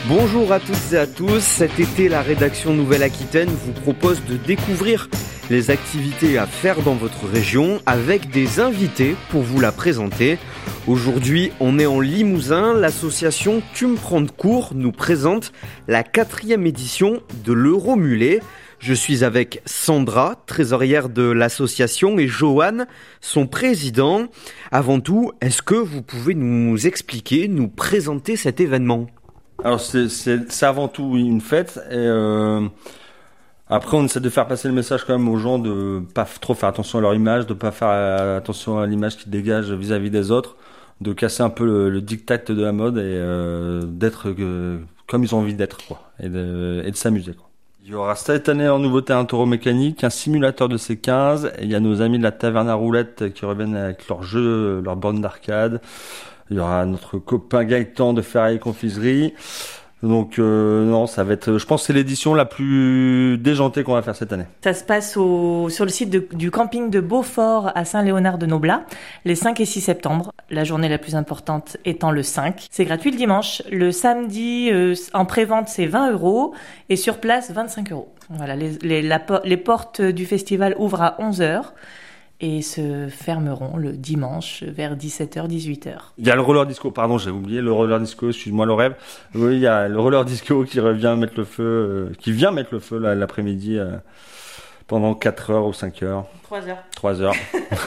Bonjour à toutes et à tous, cet été la rédaction Nouvelle-Aquitaine vous propose de découvrir les activités à faire dans votre région avec des invités pour vous la présenter. Aujourd'hui on est en Limousin, l'association Tu me prends de court nous présente la 4e édition de l'Euro-Mulet. Je suis avec Sandra, trésorière de l'association, et Johan, son président. Avant tout, est-ce que vous pouvez nous expliquer, nous présenter cet événement ? Alors c'est avant tout une fête et après on essaie de faire passer le message quand même aux gens de pas trop faire attention à leur image, de pas faire attention à l'image qu'ils dégagent vis-à-vis des autres, de casser un peu le diktat de la mode et d'être comme ils ont envie d'être quoi et de s'amuser quoi. Il y aura cette année en nouveauté un taureau mécanique, un simulateur de C15 et il y a nos amis de la Taverne à Roulettes qui reviennent avec leurs jeux, leurs bornes d'arcade. Il y aura notre copain Gaëtan de Ferraille Confiserie. Donc non, ça va être, je pense que c'est l'édition la plus déjantée qu'on va faire cette année. Ça se passe sur le site du camping de Beaufort à Saint-Léonard-de-Noblat, les 5 et 6 septembre, la journée la plus importante étant le 5. C'est gratuit le dimanche. Le samedi, en pré-vente, c'est 20 € et sur place, 25 €. Voilà, les portes du festival ouvrent à 11h. Et se fermeront le dimanche vers 17h, 18h. Il y a le roller disco, pardon, j'ai oublié le roller disco, excuse-moi le rêve. Oui, il y a le roller disco qui vient mettre le feu l'après-midi pendant 4 heures ou 5 heures. 3 heures. 3 heures.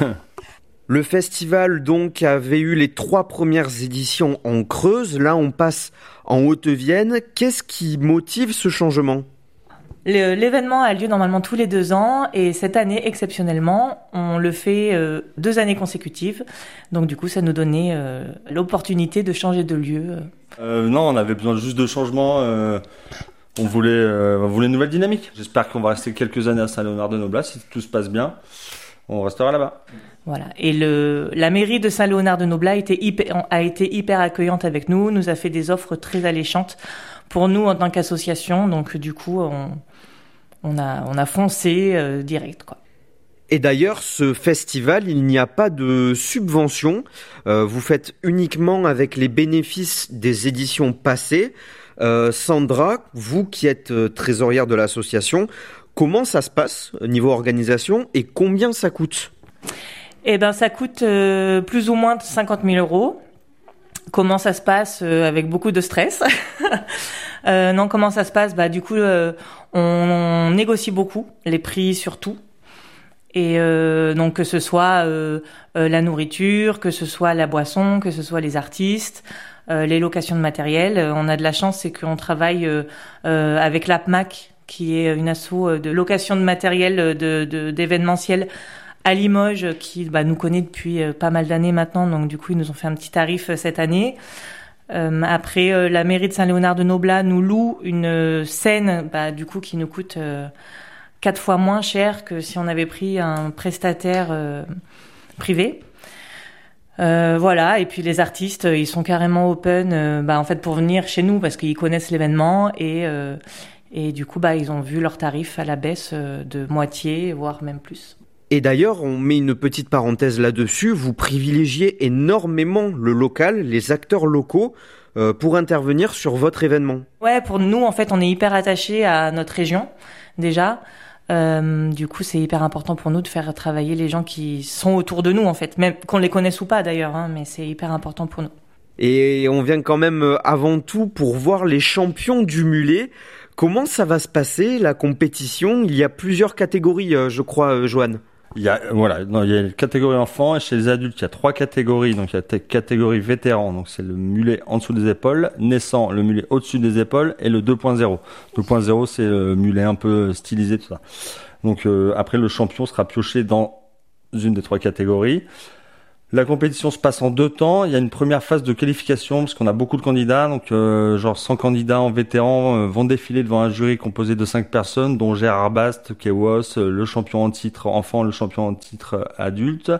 Le festival donc avait eu les 3 premières éditions en Creuse, là on passe en Haute-Vienne. Qu'est-ce qui motive ce changement ? L'événement a lieu normalement tous les 2 ans et cette année, exceptionnellement, on le fait 2 années consécutives. Donc du coup, ça nous donnait l'opportunité de changer de lieu. Non, on avait besoin juste de changement. On voulait une nouvelle dynamique. J'espère qu'on va rester quelques années à Saint-Léonard-de-Noblat. Si tout se passe bien, on restera là-bas. Voilà. Et la mairie de Saint-Léonard-de-Noblat a été hyper accueillante avec nous, nous a fait des offres très alléchantes pour nous en tant qu'association. Donc du coup, on a foncé direct, quoi. Et d'ailleurs, ce festival, il n'y a pas de subvention. Vous faites uniquement avec les bénéfices des éditions passées. Sandra, vous qui êtes trésorière de l'association, comment ça se passe au niveau organisation et combien ça coûte ? Eh ben, ça coûte plus ou moins 50 000 €. Comment ça se passe avec beaucoup de stress. Non, comment ça se passe ? Bah, du coup, on négocie beaucoup les prix surtout. Et donc que ce soit la nourriture, que ce soit la boisson, que ce soit les artistes, les locations de matériel. On a de la chance, c'est qu'on travaille avec l'APMAC, qui est une asso de location de matériel d'événementiel à Limoges, qui nous connaît depuis pas mal d'années maintenant. Donc du coup, ils nous ont fait un petit tarif cette année. Après, la mairie de Saint-Léonard-de-Noblat nous loue une scène, du coup, qui nous coûte 4 fois moins cher que si on avait pris un prestataire privé. Voilà. Et puis les artistes, ils sont carrément open, en fait, pour venir chez nous parce qu'ils connaissent l'événement et du coup, ils ont vu leur tarif à la baisse de moitié, voire même plus. Et d'ailleurs, on met une petite parenthèse là-dessus, vous privilégiez énormément le local, les acteurs locaux, pour intervenir sur votre événement. Ouais, pour nous, en fait, on est hyper attachés à notre région, déjà. Du coup, c'est hyper important pour nous de faire travailler les gens qui sont autour de nous, en fait, même qu'on les connaisse ou pas d'ailleurs, mais c'est hyper important pour nous. Et on vient quand même avant tout pour voir les champions du mulet. Comment ça va se passer, la compétition ? Il y a plusieurs catégories, je crois, Johan. Il y a une catégorie enfants et chez les adultes, il y a 3 catégories. Donc il y a la catégorie vétéran, donc c'est le mulet en dessous des épaules, naissant, le mulet au-dessus des épaules et le 2.0. 2.0, c'est le mulet un peu stylisé, tout ça. Donc après, le champion sera pioché dans une des 3 catégories. La compétition se passe en 2 temps. Il y a une première phase de qualification parce qu'on a beaucoup de candidats. Donc, 100 candidats en vétéran vont défiler devant un jury composé de 5 personnes, dont Gérard Bast, Kewas, le champion en titre enfant, le champion en titre adulte.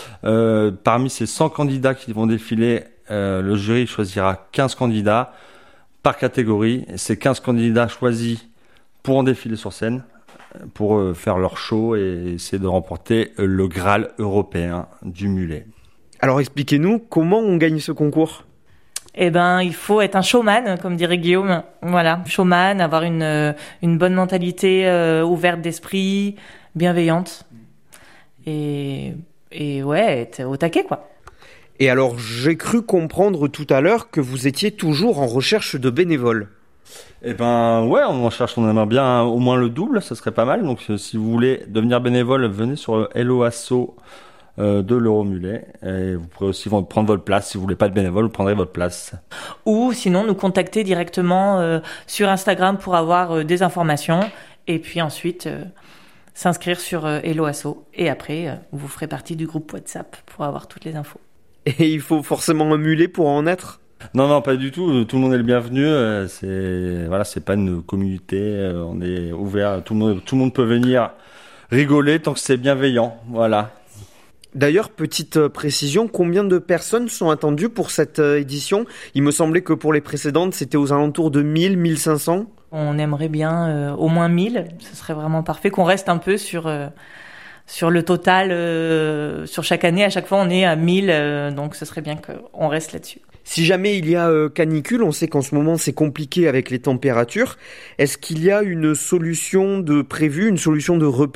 Parmi ces 100 candidats qui vont défiler, le jury choisira 15 candidats par catégorie. Et ces 15 candidats choisis pourront défiler sur scène pour faire leur show et essayer de remporter le Graal européen du mulet. Alors expliquez-nous comment on gagne ce concours. il faut être un showman, comme dirait Guillaume. Voilà, showman, avoir une bonne mentalité ouverte d'esprit, bienveillante. Et ouais, être au taquet, quoi. Et alors, j'ai cru comprendre tout à l'heure que vous étiez toujours en recherche de bénévoles. Ouais, on en cherche, on aimerait bien au moins le double, ça serait pas mal. Donc si vous voulez devenir bénévole, venez sur Hello Asso de l'Euromulet. Et vous pourrez aussi prendre votre place. Si vous voulez pas de bénévole, vous prendrez votre place. Ou sinon, nous contacter directement sur Instagram pour avoir des informations. Et puis ensuite, s'inscrire sur Hello Asso. Et après, vous ferez partie du groupe WhatsApp pour avoir toutes les infos. Et il faut forcément un mulet pour en être ? Non, pas du tout. Tout le monde est le bienvenu. C'est pas une communauté. On est ouvert. Tout le monde peut venir rigoler tant que c'est bienveillant. Voilà. D'ailleurs, petite précision, combien de personnes sont attendues pour cette édition ? Il me semblait que pour les précédentes, c'était aux alentours de 1000, 1500. On aimerait bien au moins 1000. Ce serait vraiment parfait qu'on reste un peu sur le total. Sur chaque année, à chaque fois, on est à 1000. Donc, ce serait bien qu'on reste là-dessus. Si jamais il y a canicule, on sait qu'en ce moment c'est compliqué avec les températures. Est-ce qu'il y a une solution une solution de repli ?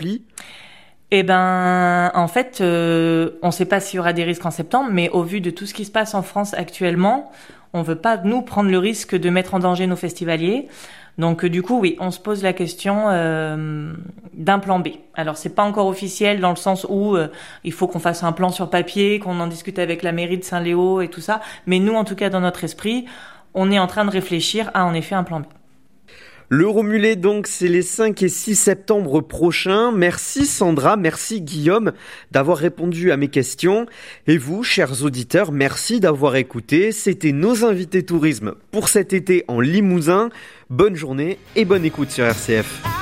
En fait, on ne sait pas s'il y aura des risques en septembre, mais au vu de tout ce qui se passe en France actuellement, on ne veut pas, nous, prendre le risque de mettre en danger nos festivaliers. Donc, du coup, oui, on se pose la question d'un plan B. Alors, c'est pas encore officiel dans le sens où il faut qu'on fasse un plan sur papier, qu'on en discute avec la mairie de Saint-Léo et tout ça. Mais nous, en tout cas, dans notre esprit, on est en train de réfléchir à, en effet, un plan B. L'Euromulet, donc, c'est les 5 et 6 septembre prochains. Merci Sandra, merci Guillaume d'avoir répondu à mes questions. Et vous, chers auditeurs, merci d'avoir écouté. C'était nos invités tourisme pour cet été en Limousin. Bonne journée et bonne écoute sur RCF.